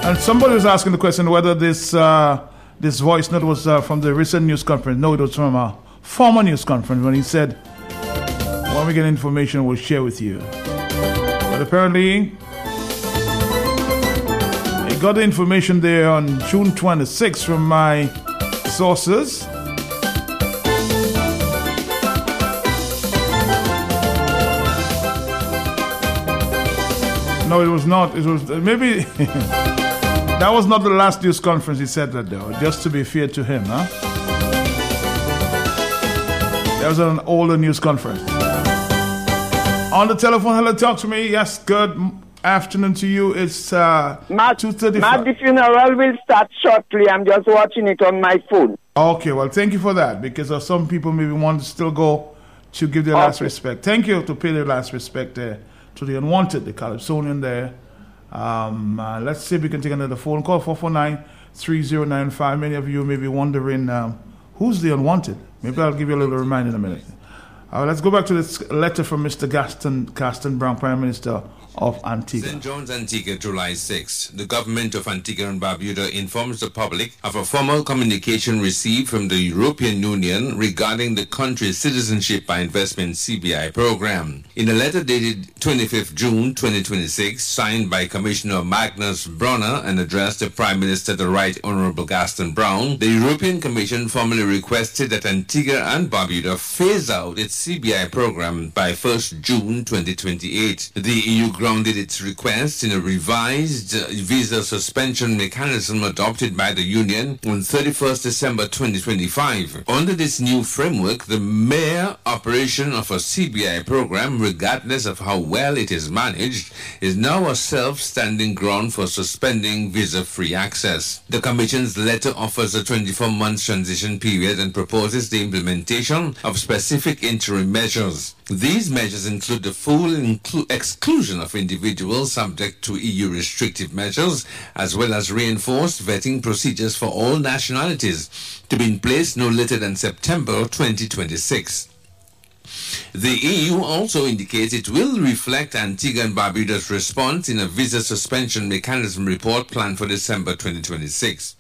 And somebody was asking the question whether this voice note was from the recent news conference. No, it was from a former news conference when he said, when we get information, we'll share with you. But apparently, he got the information there on June 26th from my sources. No, it was not. It was maybe that was not the last news conference he said that though. Just to be fair to him, huh? That was an older news conference. On the telephone, hello, talk to me. Yes, good afternoon to you. It's 2:35. Matt, the funeral will start shortly. I'm just watching it on my phone. Okay, well, thank you for that because some people maybe want to still go to give their last respect. Thank you to pay their last respect there to the unwanted, the Calypsonian there. Let's see if we can take another phone call, 449-3095. Many of you may be wondering who's the unwanted. Maybe I'll give you a little reminder in a minute. Let's go back to this letter from Mr. Gaston Brown, Prime Minister of Antigua. St. John's, Antigua, July 6. The government of Antigua and Barbuda informs the public of a formal communication received from the European Union regarding the country's citizenship by investment CBI program. In a letter dated 25th June 2026, signed by Commissioner Magnus Brunner and addressed to Prime Minister the Right Honorable Gaston Brown, the European Commission formally requested that Antigua and Barbuda phase out its CBI program by 1st June 2028. The EU grounded its request in a revised visa suspension mechanism adopted by the Union on 31st December 2025. Under this new framework, the mere operation of a CBI program, regardless of how well it is managed, is now a self-standing ground for suspending visa-free access. The Commission's letter offers a 24-month transition period and proposes the implementation of specific interim measures. These measures include the full exclusion of individuals subject to EU restrictive measures, as well as reinforced vetting procedures for all nationalities, to be in place no later than September 2026. The EU also indicates it will reflect Antigua and Barbuda's response in a visa suspension mechanism report planned for December 2026.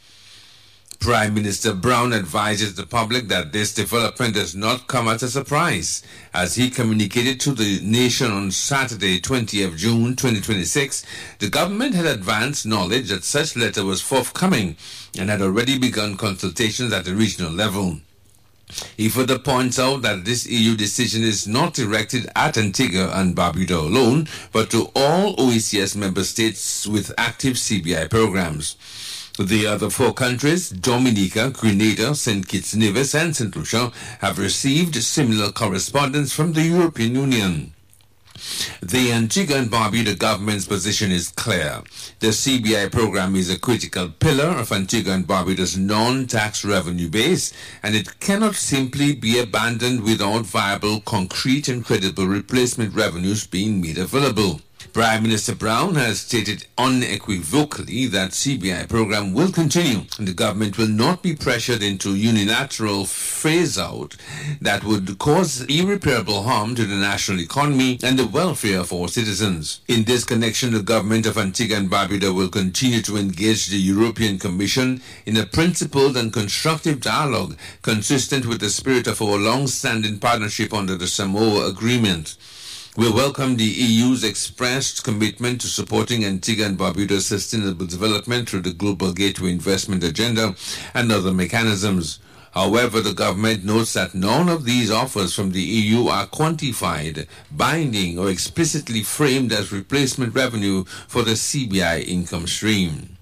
Prime Minister Brown advises the public that this development does not come as a surprise, as he communicated to the nation on Saturday, 20th June 2026. The government had advanced knowledge that such letter was forthcoming and had already begun consultations at the regional level. He further points out that this EU decision is not directed at Antigua and Barbuda alone, but to all OECS member states with active CBI programs. The other four countries, Dominica, Grenada, St. Kitts Nevis, and St. Lucia, have received similar correspondence from the European Union. The Antigua and Barbuda government's position is clear. The CBI program is a critical pillar of Antigua and Barbuda's non-tax revenue base, and it cannot simply be abandoned without viable, concrete, and credible replacement revenues being made available. Prime Minister Brown has stated unequivocally that CBI program will continue and the government will not be pressured into unilateral phase-out that would cause irreparable harm to the national economy and the welfare of all citizens. In this connection, the government of Antigua and Barbuda will continue to engage the European Commission in a principled and constructive dialogue consistent with the spirit of our long-standing partnership under the Samoa Agreement. We welcome the EU's expressed commitment to supporting Antigua and Barbuda's sustainable development through the Global Gateway Investment Agenda and other mechanisms. However, the government notes that none of these offers from the EU are quantified, binding, or explicitly framed as replacement revenue for the CBI income stream.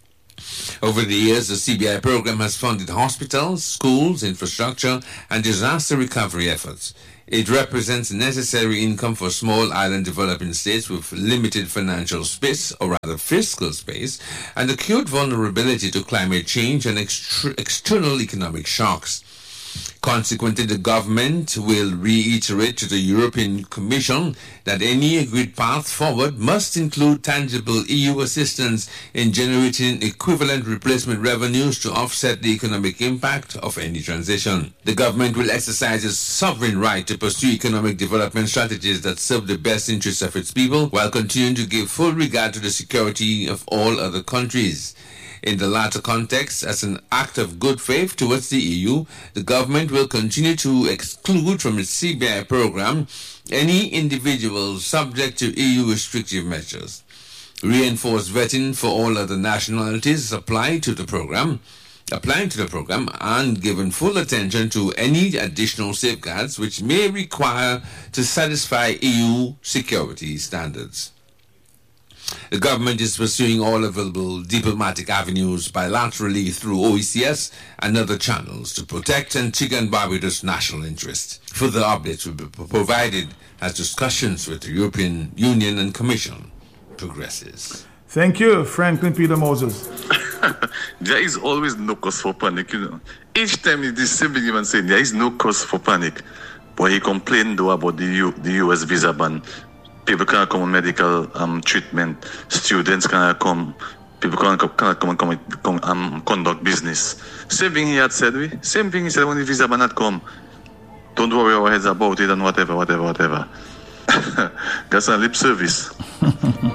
Over the years, the CBI program has funded hospitals, schools, infrastructure, and disaster recovery efforts. It represents necessary income for small island developing states with limited financial space, or rather fiscal space, and acute vulnerability to climate change and external economic shocks. Consequently, the government will reiterate to the European Commission that any agreed path forward must include tangible EU assistance in generating equivalent replacement revenues to offset the economic impact of any transition. The government will exercise its sovereign right to pursue economic development strategies that serve the best interests of its people while continuing to give full regard to the security of all other countries. In the latter context, as an act of good faith towards the EU, the government will continue to exclude from its CBI program any individuals subject to EU restrictive measures. Reinforced vetting for all other nationalities applying to the program, and given full attention to any additional safeguards which may require to satisfy EU security standards. The government is pursuing all available diplomatic avenues bilaterally through OECS and other channels to protect Antigua and Barbuda's national interest. Further updates will be provided as discussions with the European Union and Commission progresses. Thank you, Franklin Peter Moses. There is always no cause for panic, you know. Each time it is simply even saying there is no cause for panic. But he complained though about the US visa ban. People cannot come on medical treatment. Students cannot come. People cannot come and conduct business. Same thing he had said. Same thing he said when the visa ban had come. Don't worry our heads about it and whatever. That's a lip service.